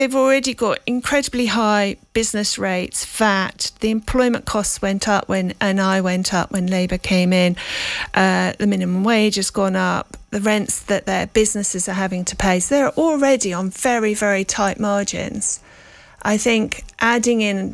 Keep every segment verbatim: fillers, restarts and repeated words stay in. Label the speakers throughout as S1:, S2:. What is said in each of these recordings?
S1: They've already got incredibly high business rates, V A T. The employment costs went up when, and I went up when Labour came in. Uh, the minimum wage has gone up. The rents that their businesses are having to pay. So they're already on very, very tight margins. I think adding in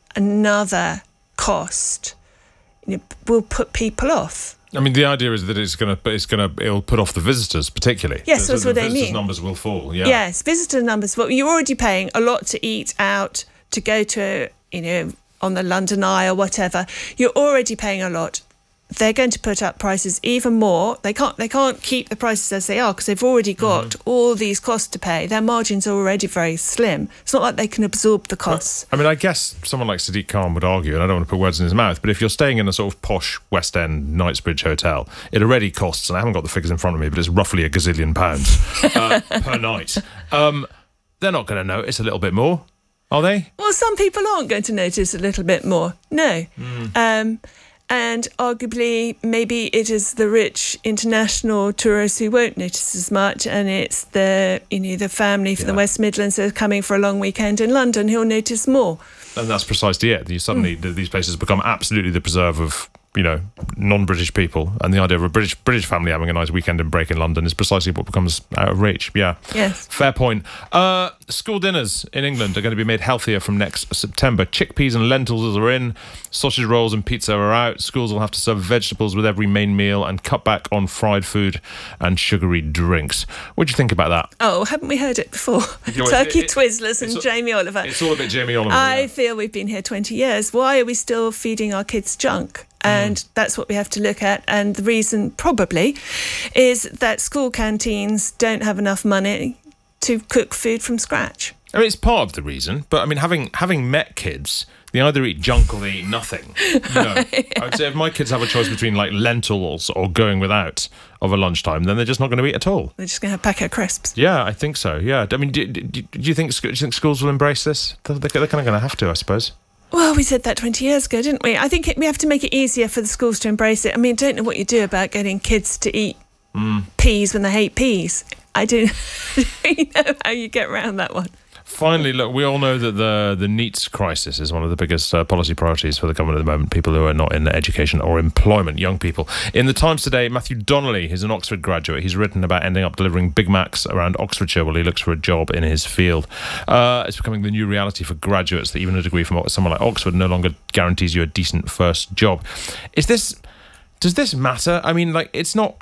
S1: another cost, you know, will put people off.
S2: I mean, the idea is that it's going to, it's going to, it'll put off the visitors, particularly.
S1: Yes,
S2: the,
S1: that's
S2: the,
S1: what
S2: the
S1: I
S2: visitors'
S1: mean.
S2: numbers will fall. Yeah.
S1: Yes, visitor numbers. But you're already paying a lot to eat out, to go to, you know, on the London Eye or whatever. You're already paying a lot. They're going to put up prices even more. They can't. They can't keep the prices as they are because they've already got mm. all these costs to pay. Their margins are already very slim. It's not like they can absorb the costs.
S2: Well, I mean, I guess someone like Sadiq Khan would argue, and I don't want to put words in his mouth, but if you're staying in a sort of posh West End Knightsbridge hotel, it already costs, and I haven't got the figures in front of me, but it's roughly a gazillion pounds uh, per night. Um, they're not going to notice a little bit more, are they?
S1: Well, some people aren't going to notice a little bit more. No.
S2: Mm.
S1: Um, And arguably, maybe it is the rich international tourists who won't notice as much, and it's the you know the family from
S2: yeah.
S1: the West Midlands that are coming for a long weekend in London who'll notice more.
S2: And that's precisely it. You suddenly mm. these places become absolutely the preserve of, you know, non-British people, and the idea of a British British family having a nice weekend and break in London is precisely what becomes out of reach. Yeah.
S1: Yes.
S2: Fair point. Uh, school dinners in England are going to be made healthier from next September. Chickpeas and lentils are in. Sausage rolls and pizza are out. Schools will have to serve vegetables with every main meal and cut back on fried food and sugary drinks. What do you think about that?
S1: Oh, haven't we heard it before?
S2: You know,
S1: Turkey
S2: it, it,
S1: Twizzlers and
S2: all,
S1: Jamie Oliver.
S2: It's all a bit Jamie Oliver.
S1: I
S2: yeah.
S1: feel we've been here twenty years. Why are we still feeding our kids junk? And mm. that's what we have to look at. And the reason probably is that school canteens don't have enough money to cook food from scratch.
S2: I mean, it's part of the reason, but I mean, having having met kids, they either eat junk or they eat nothing. You know, I would say if my kids have a choice between like lentils or going without of a lunchtime, then they're just not going to eat at all.
S1: They're just going to have a packet of crisps.
S2: Yeah, I think so. Yeah, I mean, do, do, do you think do you think schools will embrace this? They're, they're kind of going to have to, I suppose.
S1: Well, we said that twenty years ago, didn't we? I think it, we have to make it easier for the schools to embrace it. I mean, I don't know what you do about getting kids to eat mm. peas when they hate peas. I don't really know how you get around that one.
S2: Finally, look, we all know that the the NEETs crisis is one of the biggest uh, policy priorities for the government at the moment, people who are not in education or employment, young people. In the Times today, Matthew Donnelly is an Oxford graduate. He's written about ending up delivering Big Macs around Oxfordshire while he looks for a job in his field. Uh, it's becoming the new reality for graduates that even a degree from somewhere like Oxford no longer guarantees you a decent first job. Is this... Does this matter? I mean, like, it's not...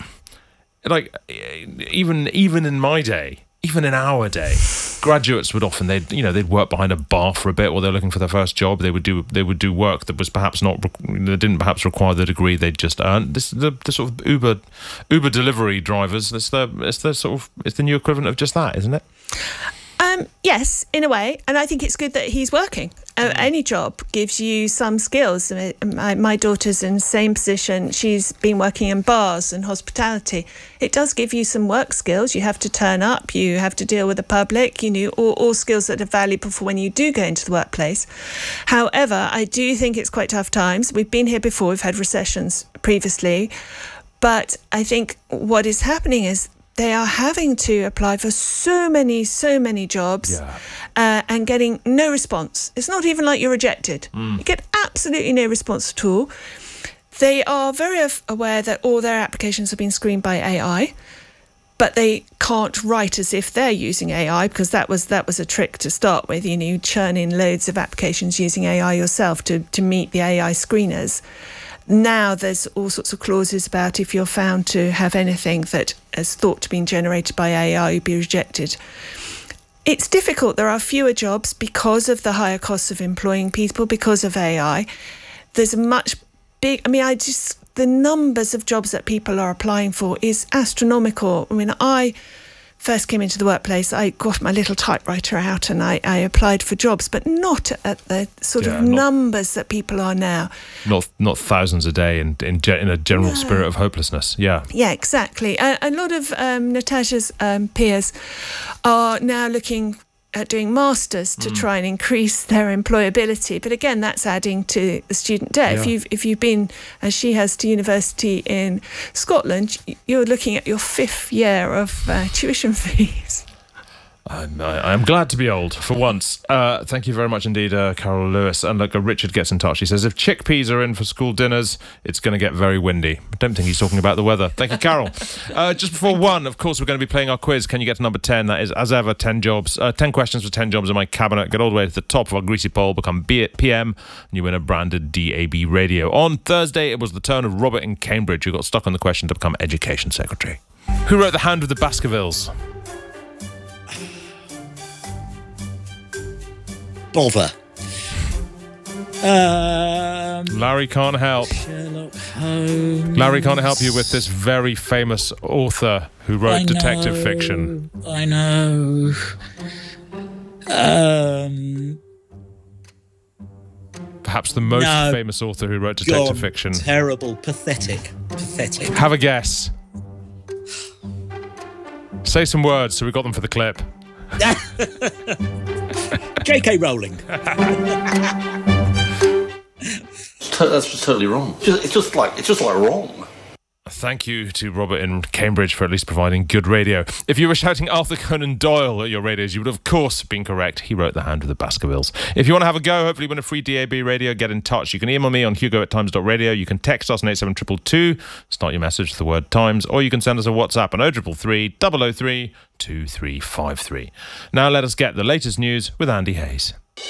S2: Like, even even in my day... Even in our day, graduates would often they'd you know they'd work behind a bar for a bit while they're looking for their first job. They would do they would do work that was perhaps not that didn't perhaps require the degree they'd just earned. This the, the sort of Uber Uber delivery drivers. It's the it's the sort of it's the new equivalent of just that, isn't it?
S1: Um, yes, in a way, and I think it's good that he's working. Uh, any job gives you some skills. My, my daughter's in the same position. She's been working in bars and hospitality. It does give you some work skills. You have to turn up. You have to deal with the public. You know, all, all skills that are valuable for when you do go into the workplace. However, I do think it's quite tough times. We've been here before. We've had recessions previously. But I think what is happening is they are having to apply for so many, so many jobs
S2: yeah.
S1: uh, and getting no response. It's not even like you're rejected. Mm. You get absolutely no response at all. They are very aware that all their applications have been screened by A I, but they can't write as if they're using A I because that was that was a trick to start with. You know, you churn in loads of applications using A I yourself to, to meet the A I screeners. Now there's all sorts of clauses about if you're found to have anything that is thought to be generated by A I, you'd be rejected. It's difficult. There are fewer jobs because of the higher costs of employing people, because of A I. There's a much big... I mean, I just... The numbers of jobs that people are applying for is astronomical. I mean, I... first came into the workplace, I got my little typewriter out and I, I applied for jobs, but not at the sort
S2: yeah,
S1: of numbers that people are now.
S2: Not not thousands a day in in, in a general no. spirit of hopelessness. Yeah,
S1: yeah, exactly. A, a lot of um, Natasha's um, peers are now looking at doing masters to mm. try and increase their employability, but again, that's adding to the student debt.
S2: Yeah.
S1: If you've if you've been, as she has, to university in Scotland, you're looking at your fifth year of uh, tuition fees.
S2: I'm, I, I'm glad to be old for once. Uh, thank you very much indeed, uh, Carol Lewis. And look, uh, Richard gets in touch. He says, if chickpeas are in for school dinners, it's going to get very windy. I don't think he's talking about the weather. Thank you, Carol. uh, just before one, of course, we're going to be playing our quiz. Can you get to number ten? That is, as ever, ten jobs, uh, ten questions for ten jobs in my cabinet. Get all the way to the top of our greasy pole, become P M, and you win a branded D A B radio. On Thursday, it was the turn of Robert in Cambridge, who got stuck on the question to become Education Secretary. Who wrote The Hound of the Baskervilles?
S3: Bother. Um,
S2: Larry can't help.
S3: Sherlock Holmes.
S2: Larry can't help you with this very famous author who wrote
S3: I
S2: detective
S3: know,
S2: fiction.
S3: I know. Um,
S2: Perhaps the most
S3: no.
S2: famous author who wrote detective
S3: God,
S2: fiction.
S3: Terrible, pathetic, pathetic.
S2: Have a guess. Say some words so we got them for the clip.
S3: J K Rowling.
S4: That's just totally wrong. It's just like it's just like wrong.
S2: Thank you to Robert in Cambridge for at least providing good radio. If you were shouting Arthur Conan Doyle at your radios, you would of course been correct. He wrote The Hound of the Baskervilles. If you want to have a go, hopefully win a free D A B radio, get in touch. You can email me on hugo at times dot radio. You can text us on eight seven two two two. Start your message with the word Times. Or you can send us a WhatsApp on oh three three, double oh three, two three five three. Now let us get the latest news with Andy Hayes.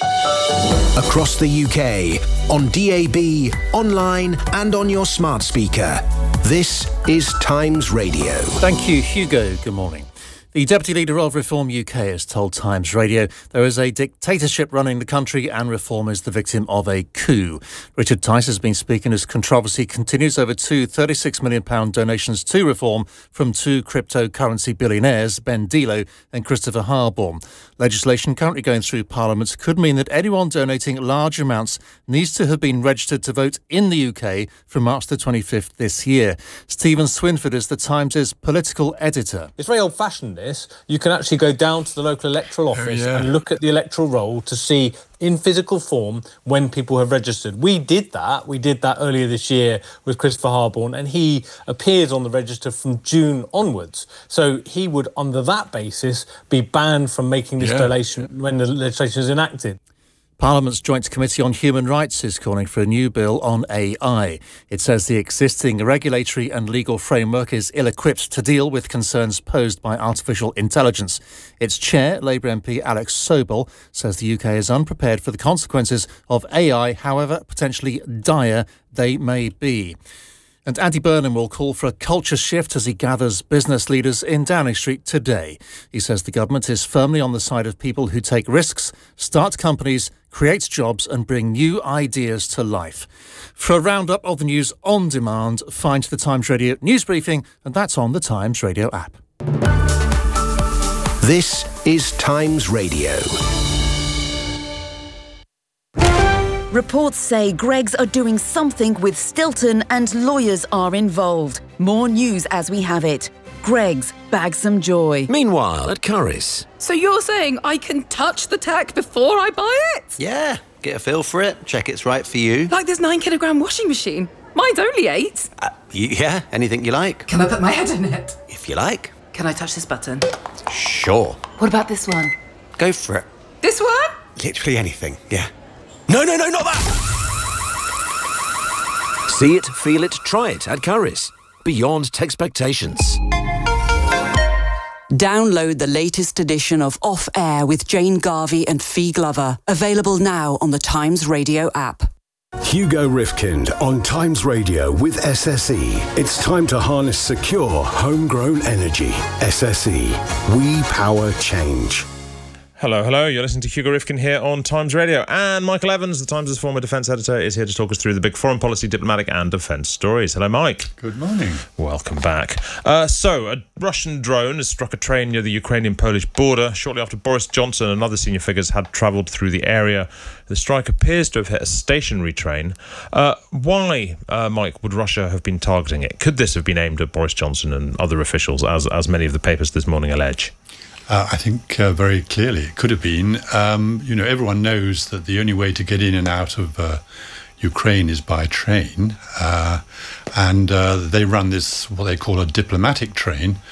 S5: Across the U K, on D A B, online and on your smart speaker. This is Times Radio.
S6: Thank you, Hugo. Good morning. The Deputy Leader of Reform U K has told Times Radio there is a dictatorship running the country and Reform is the victim of a coup. Richard Tice has been speaking as controversy continues over two thirty-six million pounds donations to Reform from two cryptocurrency billionaires, Ben Dilo and Christopher Harborne. Legislation currently going through Parliament could mean that anyone donating large amounts needs to have been registered to vote in the U K from March the twenty-fifth this year. Stephen Swinford is the Times' political editor.
S7: It's very old-fashioned, this. You can actually go down to the local electoral office oh, yeah. and look at the electoral roll to see in physical form when people have registered. We did that. We did that earlier this year with Christopher Harborne, and he appears on the register from June onwards. So he would, under that basis, be banned from making this yeah. donation when the legislation is enacted.
S6: Parliament's Joint Committee on Human Rights is calling for a new bill on A I. It says the existing regulatory and legal framework is ill-equipped to deal with concerns posed by artificial intelligence. Its chair, Labour M P Alex Sobel, says the U K is unprepared for the consequences of A I, however potentially dire they may be. And Andy Burnham will call for a culture shift as he gathers business leaders in Downing Street today. He says the government is firmly on the side of people who take risks, start companies, create jobs and bring new ideas to life. For a roundup of the news on demand, find the Times Radio news briefing, and that's on the Times Radio app.
S5: This is Times Radio.
S8: Reports say Greggs are doing something with Stilton and lawyers are involved. More news as we have it. Greggs, bag some joy.
S9: Meanwhile, at Currys.
S10: So you're saying I can touch the tech before I buy it?
S9: Yeah, get a feel for it, check it's right for you.
S10: Like this nine kilogram washing machine. Mine's only eight.
S9: Uh, yeah, anything you like.
S10: Can I put my head in it?
S9: If you like.
S10: Can I touch this button?
S9: Sure.
S10: What about this one?
S9: Go for it.
S10: This one?
S9: Literally anything, yeah. No, no, no, not that! See it, feel it, try it at Currys. Beyond expectations.
S8: Download the latest edition of Off Air with Jane Garvey and Fee Glover. Available now on the Times Radio app.
S11: Hugo Rifkind on Times Radio with S S E. It's time to harness secure, homegrown energy. S S E. We power change.
S2: Hello, hello. You're listening to Hugo Rifkin here on Times Radio. And Michael Evans, the Times' former defence editor, is here to talk us through the big foreign policy, diplomatic and defence stories. Hello, Mike.
S12: Good morning.
S2: Welcome back. Uh, so, a Russian drone has struck a train near the Ukrainian-Polish border shortly after Boris Johnson and other senior figures had travelled through the area. The strike appears to have hit a stationary train. Uh, why, uh, Mike, would Russia have been targeting it? Could this have been aimed at Boris Johnson and other officials, as, as many of the papers this morning allege?
S12: Uh, I think uh, very clearly it could have been. Um, you know, everyone knows that the only way to get in and out of uh, Ukraine is by train. Uh, and uh, they run this, what they call a diplomatic train,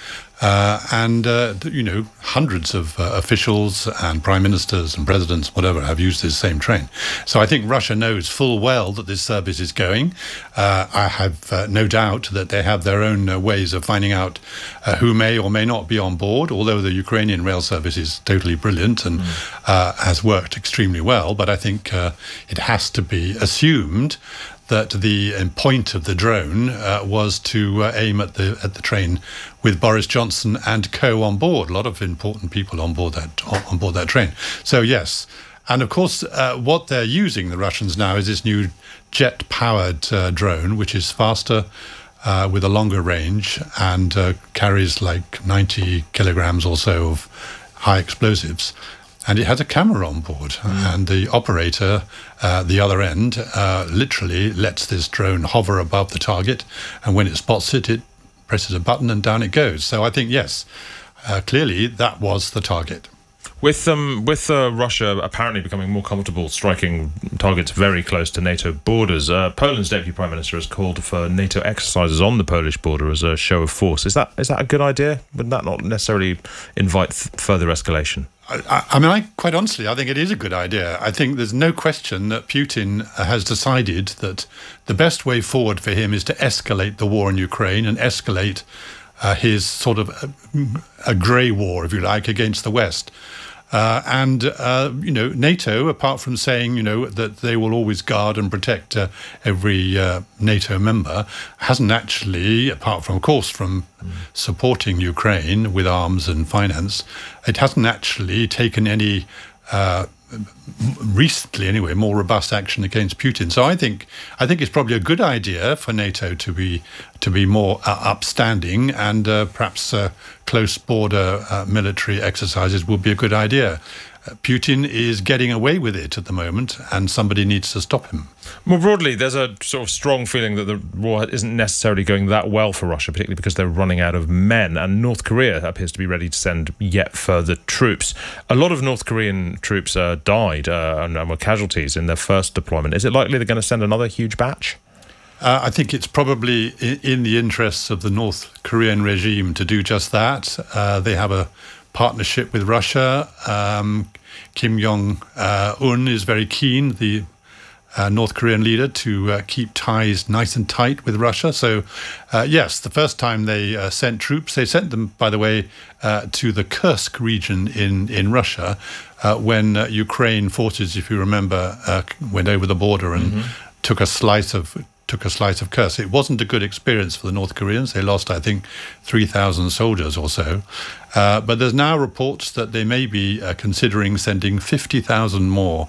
S12: Uh, and, uh, you know, hundreds of uh, officials and prime ministers and presidents, whatever, have used this same train. So I think Russia knows full well that this service is going. Uh, I have uh, no doubt that they have their own uh, ways of finding out uh, who may or may not be on board, although the Ukrainian rail service is totally brilliant and mm. uh, has worked extremely well. But I think uh, it has to be assumed that the um, point of the drone uh, was to uh, aim at the at the train with Boris Johnson and co on board. A lot of important people on board that on board that train. So yes, and of course, uh, what they're using, the Russians now, is this new jet-powered uh, drone, which is faster, uh, with a longer range, and uh, carries like ninety kilograms or so of high explosives. And it has a camera on board, mm. and the operator, uh, the other end, uh, literally lets this drone hover above the target, and when it spots it, it presses a button and down it goes. So I think, yes, uh, clearly that was the target.
S2: With um, with uh, Russia apparently becoming more comfortable striking targets very close to NATO borders, uh, Poland's Deputy Prime Minister has called for NATO exercises on the Polish border as a show of force. Is that is that a good idea? Would that not necessarily invite th- further escalation?
S12: I, I mean, I, quite honestly, I think it is a good idea. I think there's no question that Putin has decided that the best way forward for him is to escalate the war in Ukraine and escalate uh, his sort of a, a grey war, if you like, against the West. Uh, and, uh, you know, NATO, apart from saying, you know, that they will always guard and protect uh, every uh, NATO member, hasn't actually, apart from, of course, from mm. supporting Ukraine with arms and finance, it hasn't actually taken any, uh, recently anyway, more robust action against Putin. So I think I think it's probably a good idea for NATO to be to be more uh, upstanding, and uh, perhaps uh, close border uh, military exercises would be a good idea. Uh, Putin is getting away with it at the moment, and somebody needs to stop him.
S2: More broadly, there's a sort of strong feeling that the war isn't necessarily going that well for Russia, particularly because they're running out of men, and North Korea appears to be ready to send yet further troops. A lot of North Korean troops uh, died uh, and were casualties in their first deployment. Is it likely they're going to send another huge batch?
S12: Uh, I think it's probably in, in the interests of the North Korean regime to do just that. Uh, they have a partnership with Russia. Um, Kim Jong-un is very keen, the uh, North Korean leader, to uh, keep ties nice and tight with Russia. So, uh, yes, the first time they uh, sent troops, they sent them, by the way, uh, to the Kursk region in, in Russia, uh, when uh, Ukraine forces, if you remember, uh, went over the border and mm-hmm. took a slice of took a slice of Kursk. It wasn't a good experience for the North Koreans. They lost, I think, three thousand soldiers or so. Uh, but there's now reports that they may be uh, considering sending fifty thousand more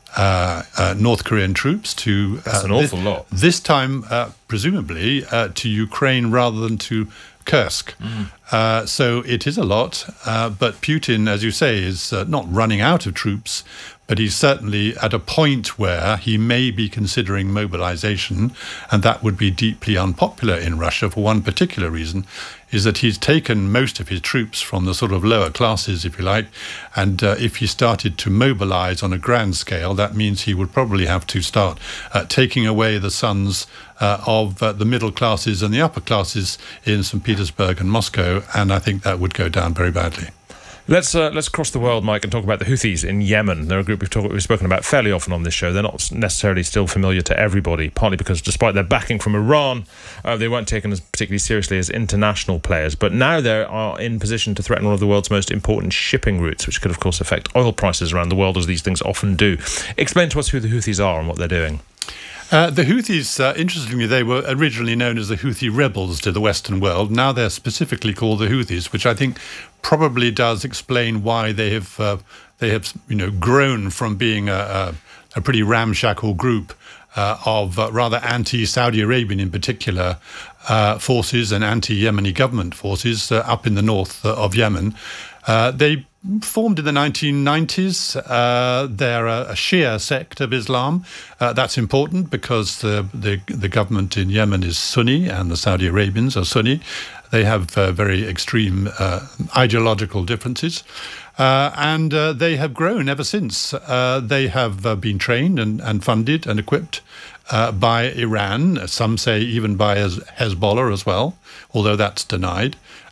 S12: uh, uh, North Korean troops to... Uh,
S2: That's an awful
S12: this,
S2: lot.
S12: This time, uh, presumably, uh, to Ukraine rather than to Kursk. Mm. Uh, so it is a lot. Uh, but Putin, as you say, is uh, not running out of troops, but he's certainly at a point where he may be considering mobilization, and that would be deeply unpopular in Russia for one particular reason, is that he's taken most of his troops from the sort of lower classes, if you like, and uh, if he started to mobilize on a grand scale, that means he would probably have to start uh, taking away the sons uh, of uh, the middle classes and the upper classes in Saint Petersburg and Moscow, and I think that would go down very badly.
S2: Let's uh, let's cross the world, Mike, and talk about the Houthis in Yemen. They're a group we've, talk, we've spoken about fairly often on this show. They're not necessarily still familiar to everybody, partly because despite their backing from Iran, uh, they weren't taken as particularly seriously as international players. But now they are in position to threaten one of the world's most important shipping routes, which could, of course, affect oil prices around the world, as these things often do. Explain to us who the Houthis are and what they're doing.
S12: Uh, the Houthis, uh, interestingly, they were originally known as the Houthi rebels to the Western world. Now they're specifically called the Houthis, which I think probably does explain why they have uh, they have you know grown from being a, a, a pretty ramshackle group uh, of uh, rather anti-Saudi Arabian, in particular, uh, forces and anti-Yemeni government forces uh, up in the north uh, of Yemen. Uh, they formed in the nineteen nineties. Uh, they're a, a Shia sect of Islam. Uh, that's important because the, the the government in Yemen is Sunni and the Saudi Arabians are Sunni. They have uh, very extreme uh, ideological differences. Uh, and uh, they have grown ever since. Uh, they have uh, been trained and, and funded and equipped uh, by Iran. Some say even by Hezbollah as well, although that's denied.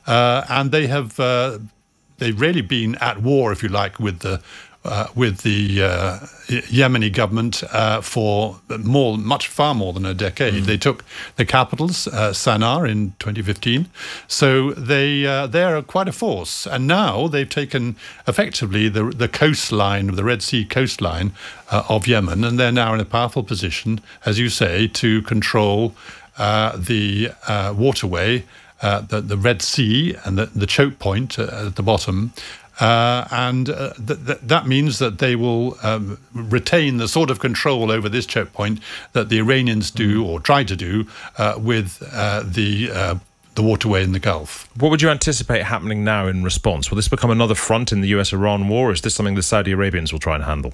S12: uh, and they have uh, they've really been at war, if you like, with the uh, with the uh, Yemeni government uh, for more, much far more than a decade. Mm. They took the capitals, uh, Sana'a, in twenty fifteen. So they uh, they're quite a force, and now they've taken effectively the the coastline of the Red Sea coastline uh, of Yemen, and they're now in a powerful position, as you say, to control uh, the uh, waterway, uh, the the Red Sea, and the, the choke point uh, at the bottom. Uh, and uh, th- th- that means that they will um, retain the sort of control over this choke point that the Iranians do or try to do uh, with uh, the uh, the waterway in the Gulf.
S2: What would you anticipate happening now in response? Will this become another front in the U S Iran war, or is this something the Saudi Arabians will try and handle?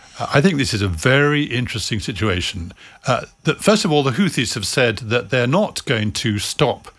S12: I think this is a very interesting situation. Uh, that first of all, the Houthis have said that they're not going to stop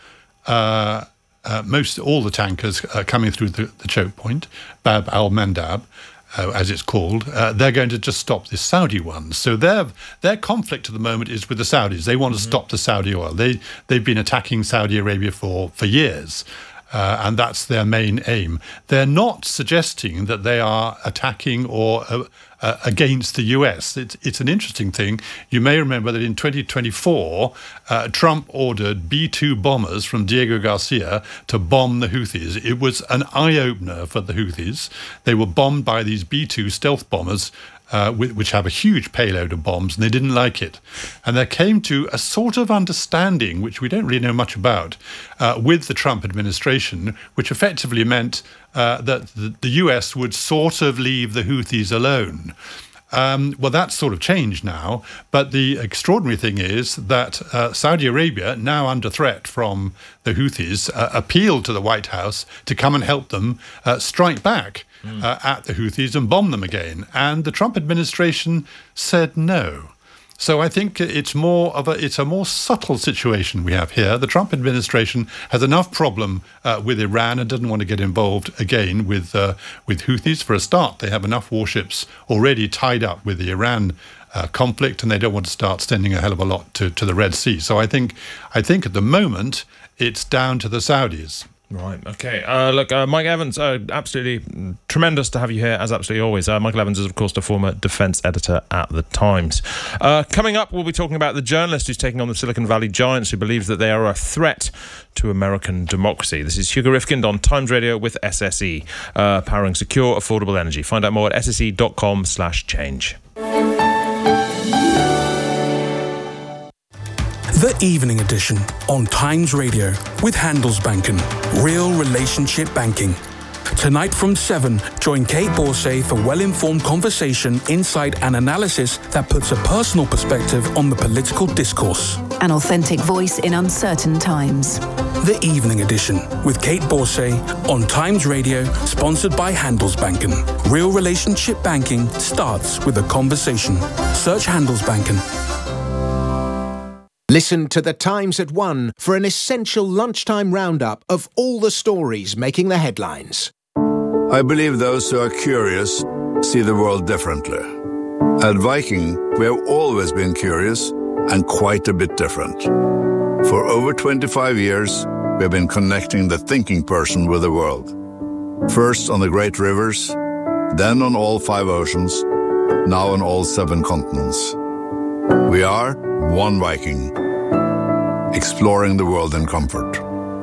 S12: uh, Uh, most all the tankers uh, coming through the, the choke point, Bab al-Mandab, uh, as it's called. Uh, they're going to just stop this Saudi one. So their their conflict at the moment is with the Saudis. They want mm-hmm. to stop the Saudi oil. They they've been attacking Saudi Arabia for for years. Uh, and that's their main aim. They're not suggesting that they are attacking or uh, uh, against the U S. It's, it's an interesting thing. You may remember that in twenty twenty-four, uh, Trump ordered B two bombers from Diego Garcia to bomb the Houthis. It was an eye-opener for the Houthis. They were bombed by these B two stealth bombers, Uh, which have a huge payload of bombs, and they didn't like it. And there came to a sort of understanding, which we don't really know much about, uh, with the Trump administration, which effectively meant uh, that the, the U S would sort of leave the Houthis alone. Um, well, that's sort of changed now. But the extraordinary thing is that uh, Saudi Arabia, now under threat from the Houthis, uh, appealed to the White House to come and help them uh, strike back mm. uh, at the Houthis and bomb them again. And the Trump administration said no. So I think it's more of a it's a more subtle situation we have here. The Trump administration has enough problem uh, with Iran and doesn't want to get involved again with uh, with Houthis. For a start, they have enough warships already tied up with the Iran uh, conflict, and they don't want to start sending a hell of a lot to, to the Red Sea. So I think I think at the moment it's down to the Saudis.
S2: Right, okay. Uh, look, uh, Mike Evans, uh, absolutely tremendous to have you here, as absolutely always. Uh, Michael Evans is, of course, the former defence editor at The Times. Uh, coming up, we'll be talking about the journalist who's taking on the Silicon Valley giants who believes that they are a threat to American democracy. This is Hugo Rifkind on Times Radio with S S E, uh, powering secure, affordable energy. Find out more at sse.com slash change.
S13: The Evening Edition on Times Radio with Handelsbanken. Real relationship banking. Tonight from seven, join Kate Borsay for well-informed conversation, insight and analysis that puts a personal perspective on the political discourse.
S14: An authentic voice in uncertain times.
S13: The Evening Edition with Kate Borsay on Times Radio, sponsored by Handelsbanken. Real relationship banking starts with a conversation. Search Handelsbanken.
S5: Listen to The Times at one for an essential lunchtime roundup of all the stories making the headlines.
S15: I believe those who are curious see the world differently. At Viking, we have always been curious and quite a bit different. For over twenty-five years, we have been connecting the thinking person with the world. First on the great rivers, then on all five oceans, now on all seven continents. We are One Viking, exploring the world in comfort.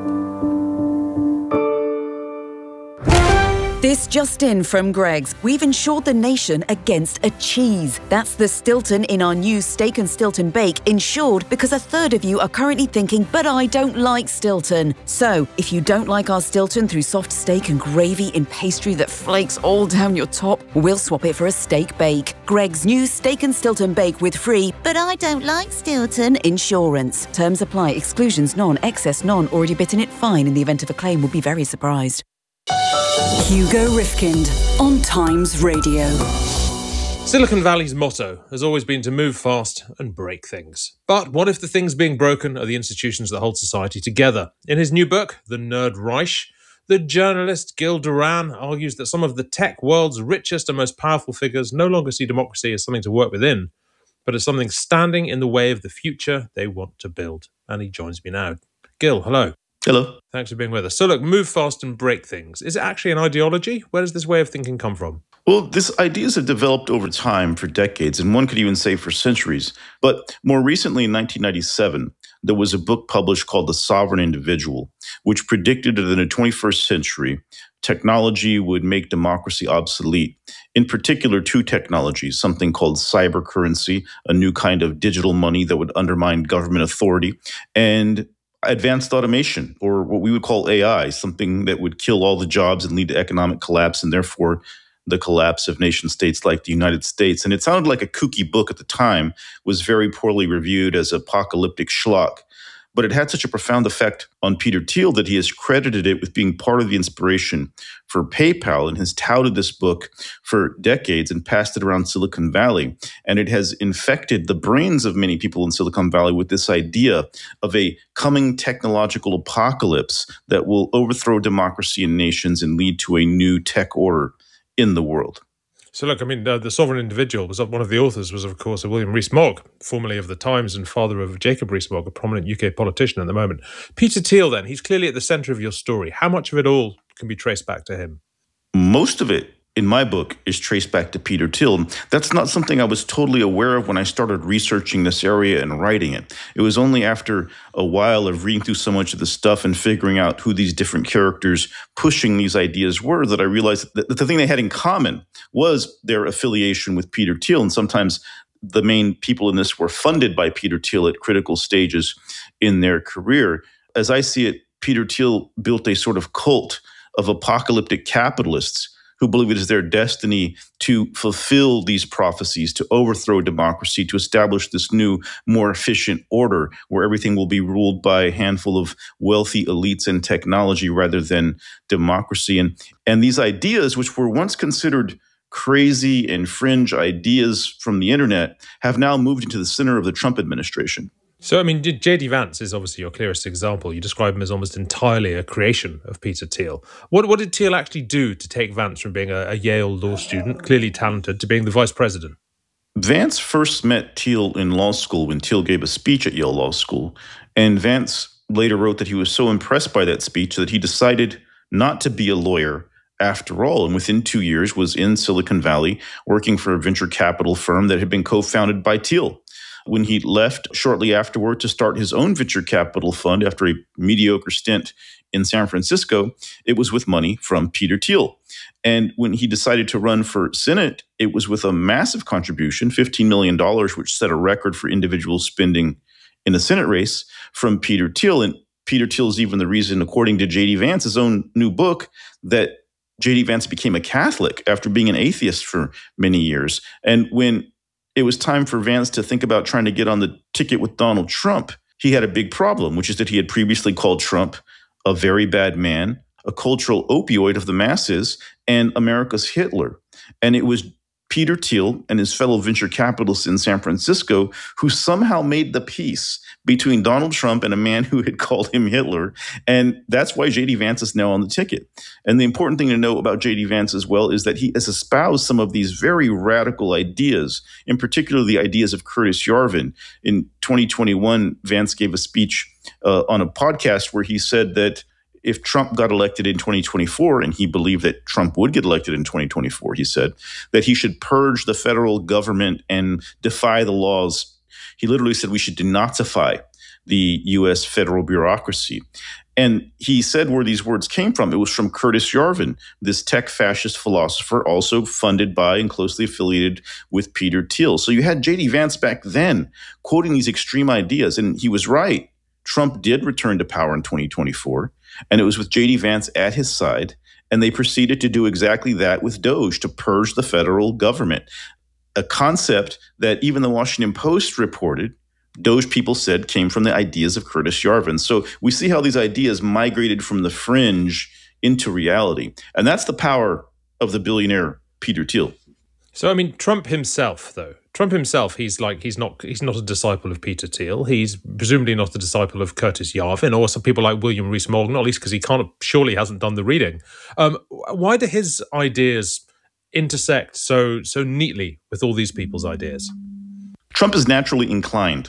S8: This just in from Greggs. We've insured the nation against a cheese. That's the Stilton in our new Steak and Stilton Bake, insured because a third of you are currently thinking, but I don't like Stilton. So, if you don't like our Stilton through soft steak and gravy in pastry that flakes all down your top, we'll swap it for a steak bake. Greggs' new Steak and Stilton Bake with free, but I don't like Stilton insurance. Terms apply. Exclusions none. Excess none. Already bitten it fine. In the event of a claim, will be very surprised.
S14: Hugo Rifkind on Times Radio.
S2: Silicon Valley's motto has always been to move fast and break things. But what if the things being broken are the institutions that hold society together? In his new book, The Nerd Reich, the journalist Gil Duran argues that some of the tech world's richest and most powerful figures no longer see democracy as something to work within, but as something standing in the way of the future they want to build. And he joins me now. Gil, hello.
S16: Hello.
S2: Thanks for being with us. So look, move fast and break things. Is it actually an ideology? Where does this way of thinking come from?
S16: Well, these ideas have developed over time for decades, and one could even say for centuries. But more recently, in nineteen ninety-seven, there was a book published called The Sovereign Individual, which predicted that in the twenty-first century, technology would make democracy obsolete. In particular, two technologies, something called cyber currency, a new kind of digital money that would undermine government authority, and advanced automation, or what we would call A I, something that would kill all the jobs and lead to economic collapse and therefore the collapse of nation states like the United States. And it sounded like a kooky book at the time, was very poorly reviewed as apocalyptic schlock. But it had such a profound effect on Peter Thiel that he has credited it with being part of the inspiration for PayPal and has touted this book for decades and passed it around Silicon Valley. And it has infected the brains of many people in Silicon Valley with this idea of a coming technological apocalypse that will overthrow democracy in nations and lead to a new tech order in the world.
S2: So look, I mean, uh, The Sovereign Individual, was one of the authors was, of course, William Rees-Mogg, formerly of The Times and father of Jacob Rees-Mogg, a prominent U K politician at the moment. Peter Thiel, then, he's clearly at the centre of your story. How much of it all can be traced back to him?
S16: Most of it, in my book, is traced back to Peter Thiel. That's not something I was totally aware of when I started researching this area and writing it. It was only after a while of reading through so much of the stuff and figuring out who these different characters pushing these ideas were that I realized that the thing they had in common was their affiliation with Peter Thiel. And sometimes the main people in this were funded by Peter Thiel at critical stages in their career. As I see it, Peter Thiel built a sort of cult of apocalyptic capitalists who believe it is their destiny to fulfill these prophecies, to overthrow democracy, to establish this new, more efficient order where everything will be ruled by a handful of wealthy elites and technology rather than democracy. And, and these ideas, which were once considered crazy and fringe ideas from the internet, have now moved into the center of the Trump administration.
S2: So, I mean, J D Vance is obviously your clearest example. You describe him as almost entirely a creation of Peter Thiel. What, what did Thiel actually do to take Vance from being a, a Yale law student, clearly talented, to being the vice president?
S16: Vance first met Thiel in law school when Thiel gave a speech at Yale Law School. And Vance later wrote that he was so impressed by that speech that he decided not to be a lawyer after all. And within two years was in Silicon Valley working for a venture capital firm that had been co-founded by Thiel. When he left shortly afterward to start his own venture capital fund after a mediocre stint in San Francisco, it was with money from Peter Thiel. And when he decided to run for Senate, it was with a massive contribution, fifteen million dollars, which set a record for individual spending in a Senate race from Peter Thiel. And Peter Thiel is even the reason, according to J D Vance's own new book, that J D Vance became a Catholic after being an atheist for many years. And when it was time for Vance to think about trying to get on the ticket with Donald Trump, he had a big problem, which is that he had previously called Trump a very bad man, a cultural opioid of the masses, and America's Hitler. And it was Peter Thiel and his fellow venture capitalists in San Francisco who somehow made the peace between Donald Trump and a man who had called him Hitler. And that's why J D Vance is now on the ticket. And the important thing to know about J D Vance as well is that he has espoused some of these very radical ideas, in particular the ideas of Curtis Yarvin. In twenty twenty-one, Vance gave a speech uh, on a podcast where he said that if Trump got elected in twenty twenty-four, and he believed that Trump would get elected in twenty twenty-four, he said that he should purge the federal government and defy the laws. He literally said we should denazify the U S federal bureaucracy. And he said where these words came from. It was from Curtis Yarvin, this tech fascist philosopher, also funded by and closely affiliated with Peter Thiel. So you had J D Vance back then quoting these extreme ideas, and he was right. Trump did return to power in twenty twenty-four, and it was with J D Vance at his side, and they proceeded to do exactly that with Doge, to purge the federal government, a concept that even the Washington Post reported Doge people said came from the ideas of Curtis Yarvin. So we see how these ideas migrated from the fringe into reality, and that's the power of the billionaire Peter Thiel.
S2: So, I mean, Trump himself, though, Trump himself, he's like, he's not he's not a disciple of Peter Thiel. He's presumably not a disciple of Curtis Yarvin or some people like William Rees-Mogg, not least because he can't, surely hasn't done the reading. Um, why do his ideas intersect so so neatly with all these people's ideas?
S16: Trump is naturally inclined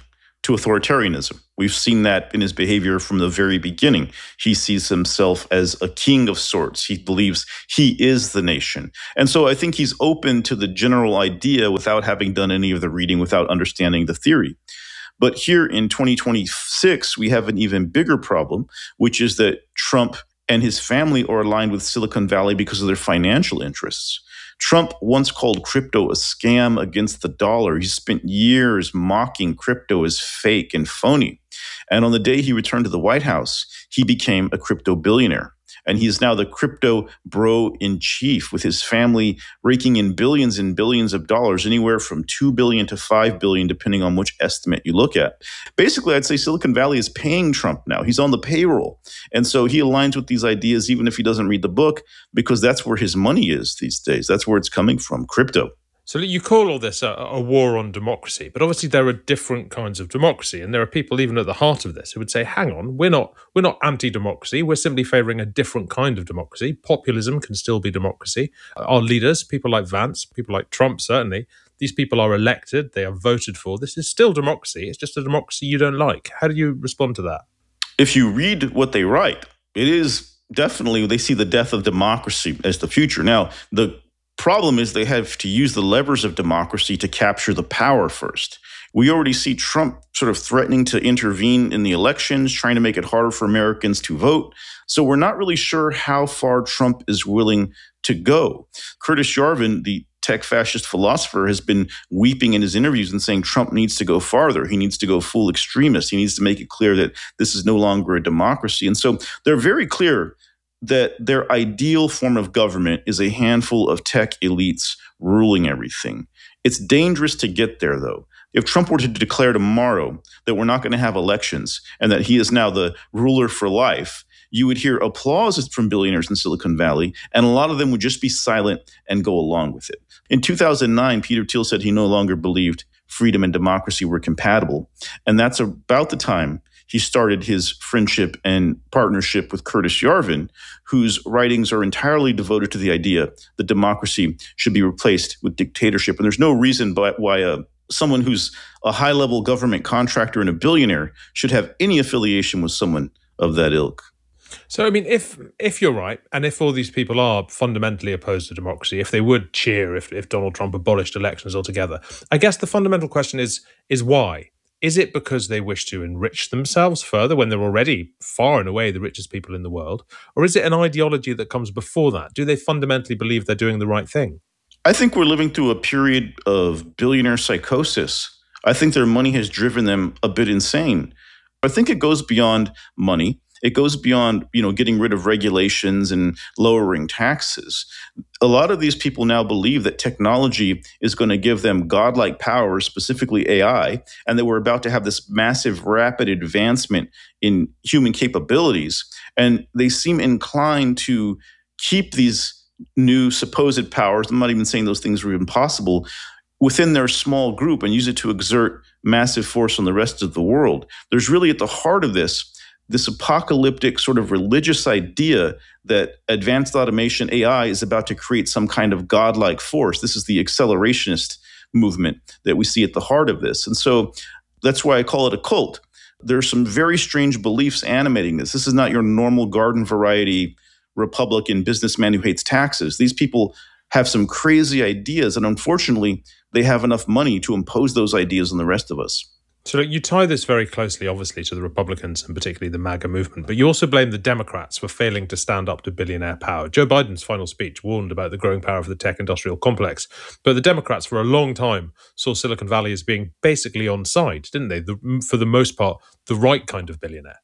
S16: to authoritarianism. We've seen that in his behavior from the very beginning. He sees himself as a king of sorts. He believes he is the nation. And so I think he's open to the general idea without having done any of the reading, without understanding the theory. But here in twenty twenty-six, we have an even bigger problem, which is that Trump and his family are aligned with Silicon Valley because of their financial interests. Trump once called crypto a scam against the dollar. He spent years mocking crypto as fake and phony. And on the day he returned to the White House, he became a crypto billionaire. And he is now the crypto bro in chief, with his family raking in billions and billions of dollars, anywhere from two billion to five billion, depending on which estimate you look at. Basically, I'd say Silicon Valley is paying Trump now. He's on the payroll. And so he aligns with these ideas, even if he doesn't read the book, because that's where his money is these days. That's where it's coming from, crypto.
S2: So you call all this a, a war on democracy, but obviously there are different kinds of democracy, and there are people even at the heart of this who would say, hang on, we're not we're not anti-democracy, we're simply favouring a different kind of democracy. Populism can still be democracy. Our leaders, people like Vance, people like Trump certainly, these people are elected, they are voted for. This is still democracy, it's just a democracy you don't like. How do you respond to that?
S16: If you read what they write, it is definitely, they see the death of democracy as the future. Now, the problem is they have to use the levers of democracy to capture the power first. We already see Trump sort of threatening to intervene in the elections, trying to make it harder for Americans to vote. So we're not really sure how far Trump is willing to go. Curtis Yarvin, the tech fascist philosopher, has been weeping in his interviews and saying Trump needs to go farther. He needs to go full extremist. He needs to make it clear that this is no longer a democracy. And so they're very clear that their ideal form of government is a handful of tech elites ruling everything. It's dangerous to get there, though. If Trump were to declare tomorrow that we're not going to have elections and that he is now the ruler for life, you would hear applause from billionaires in Silicon Valley, and a lot of them would just be silent and go along with it. In two thousand nine, Peter Thiel said he no longer believed freedom and democracy were compatible, and that's about the time he started his friendship and partnership with Curtis Yarvin, whose writings are entirely devoted to the idea that democracy should be replaced with dictatorship. And there's no reason why uh, someone who's a high-level government contractor and a billionaire should have any affiliation with someone of that ilk.
S2: So, I mean, if if you're right, and if all these people are fundamentally opposed to democracy, if they would cheer if, if Donald Trump abolished elections altogether, I guess the fundamental question is is why? Is it because they wish to enrich themselves further when they're already far and away the richest people in the world? Or is it an ideology that comes before that? Do they fundamentally believe they're doing the right thing?
S16: I think we're living through a period of billionaire psychosis. I think their money has driven them a bit insane. I think it goes beyond money. It goes beyond, you know, getting rid of regulations and lowering taxes. A lot of these people now believe that technology is going to give them godlike powers, specifically A I, and that we're about to have this massive, rapid advancement in human capabilities. And they seem inclined to keep these new supposed powers, I'm not even saying those things are even possible, within their small group and use it to exert massive force on the rest of the world. There's really at the heart of this this apocalyptic sort of religious idea that advanced automation, A I, is about to create some kind of godlike force. This is the accelerationist movement that we see at the heart of this. And so that's why I call it a cult. There are some very strange beliefs animating this. This is not your normal garden variety Republican businessman who hates taxes. These people have some crazy ideas, and unfortunately, they have enough money to impose those ideas on the rest of us.
S2: So you tie this very closely, obviously, to the Republicans and particularly the MAGA movement, but you also blame the Democrats for failing to stand up to billionaire power. Joe Biden's final speech warned about the growing power of the tech industrial complex, but the Democrats for a long time saw Silicon Valley as being basically on side, didn't they? The, for the most part, the right kind of billionaire.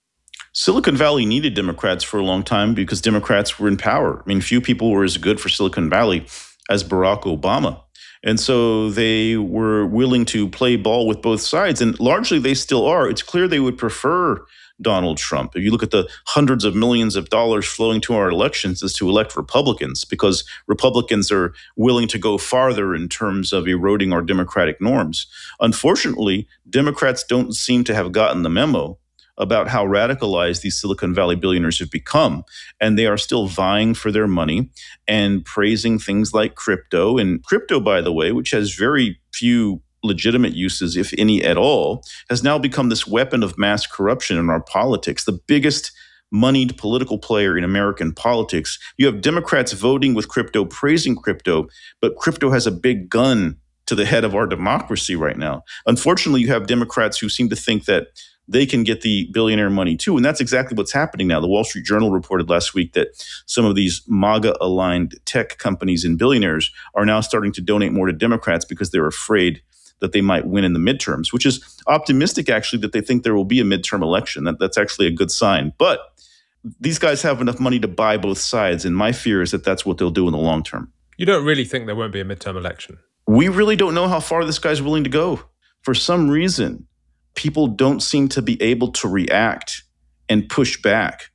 S16: Silicon Valley needed Democrats for a long time because Democrats were in power. I mean, few people were as good for Silicon Valley as Barack Obama. And so they were willing to play ball with both sides. And largely they still are. It's clear they would prefer Donald Trump. If you look at the hundreds of millions of dollars flowing to our elections, is to elect Republicans, because Republicans are willing to go farther in terms of eroding our democratic norms. Unfortunately, Democrats don't seem to have gotten the memo about how radicalized these Silicon Valley billionaires have become. And they are still vying for their money and praising things like crypto. And crypto, by the way, which has very few legitimate uses, if any at all, has now become this weapon of mass corruption in our politics. The biggest moneyed political player in American politics. You have Democrats voting with crypto, praising crypto, but crypto has a big gun to the head of our democracy right now. Unfortunately, you have Democrats who seem to think that they can get the billionaire money too. And that's exactly what's happening now. The Wall Street Journal reported last week that some of these MAGA-aligned tech companies and billionaires are now starting to donate more to Democrats because they're afraid that they might win in the midterms, which is optimistic, actually, that they think there will be a midterm election. That, that's actually a good sign. But these guys have enough money to buy both sides, and my fear is that that's what they'll do in the long term.
S2: You don't really think there won't be a midterm election?
S16: We really don't know how far this guy's willing to go. For some reason, people don't seem to be able to react and push back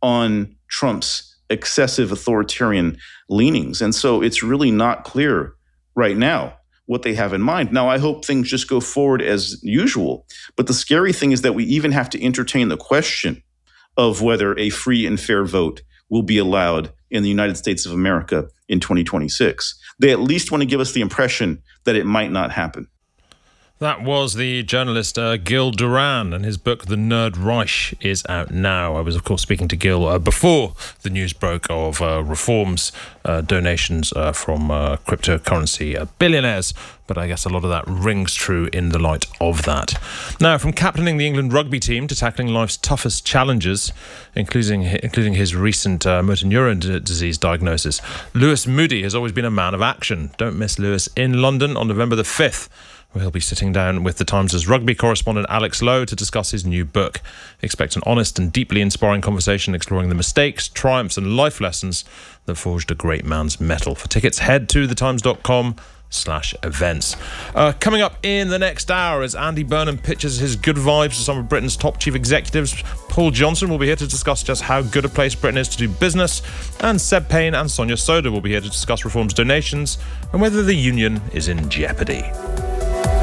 S16: on Trump's excessive authoritarian leanings. And so it's really not clear right now what they have in mind. Now, I hope things just go forward as usual. But the scary thing is that we even have to entertain the question of whether a free and fair vote will be allowed in the United States of America in twenty twenty-six. They at least want to give us the impression that it might not happen.
S2: That was the journalist uh, Gil Duran, and his book, The Nerd Reich, is out now. I was, of course, speaking to Gil uh, before the news broke of uh, reforms, uh, donations uh, from uh, cryptocurrency uh, billionaires, but I guess a lot of that rings true in the light of that. Now, from captaining the England rugby team to tackling life's toughest challenges, including including his recent uh, motor neuron d- disease diagnosis, Lewis Moody has always been a man of action. Don't miss Lewis in London on November the fifth. He'll be sitting down with the Times' rugby correspondent Alex Lowe to discuss his new book. Expect an honest and deeply inspiring conversation exploring the mistakes, triumphs and life lessons that forged a great man's mettle. For tickets, head to thetimes.com slash events. Uh, coming up in the next hour, as Andy Burnham pitches his good vibes to some of Britain's top chief executives, Paul Johnson will be here to discuss just how good a place Britain is to do business, and Seb Payne and Sonia Soda will be here to discuss reforms, donations, and whether the union is in jeopardy.